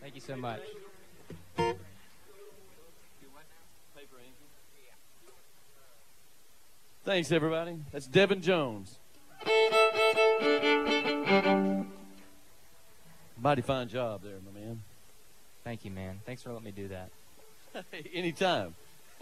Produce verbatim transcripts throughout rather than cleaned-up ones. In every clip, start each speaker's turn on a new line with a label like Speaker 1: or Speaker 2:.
Speaker 1: Thank you so much.
Speaker 2: Thanks, everybody. That's Devin Jones. Mighty fine job there, my man.
Speaker 1: Thank you, man. Thanks for letting me do that.
Speaker 2: Anytime.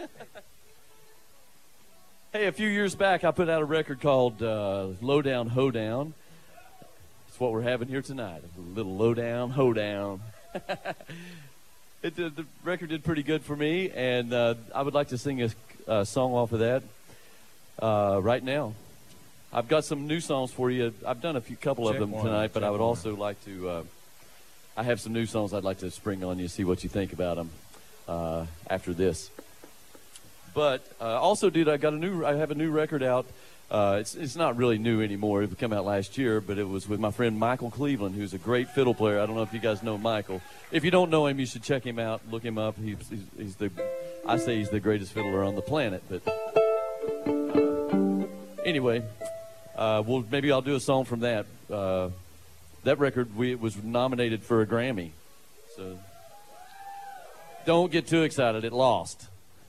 Speaker 2: Hey, a few years back, I put out a record called uh, Lowdown Hoedown. It's what we're having here tonight, a little Lowdown Hoedown. it, the, the record did pretty good for me, and uh, I would like to sing a, a song off of that uh, right now. I've got some new songs for you. I've done a few couple
Speaker 3: Check
Speaker 2: of them
Speaker 3: one,
Speaker 2: tonight, but
Speaker 3: check
Speaker 2: I would
Speaker 3: one.
Speaker 2: also like to, uh, I have some new songs I'd like to spring on you, see what you think about them uh, after this. But uh, also, dude, I got a new. I have a new record out. Uh, it's it's not really new anymore. It came out last year, but it was with my friend Michael Cleveland, who's a great fiddle player. I don't know if you guys know Michael. If you don't know him, you should check him out. Look him up. He's he's, he's the. I say he's the greatest fiddler on the planet. But uh, anyway, uh, well, maybe I'll do a song from that. Uh, that record we it was nominated for a Grammy. So don't get too excited. It lost.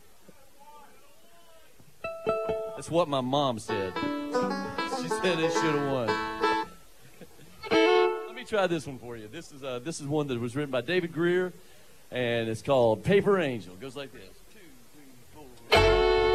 Speaker 2: That's what my mom said. She said it should have won. Let me try this one for you. This is uh, this is one that was written by David Greer, and it's called Paper Angel. It goes like this.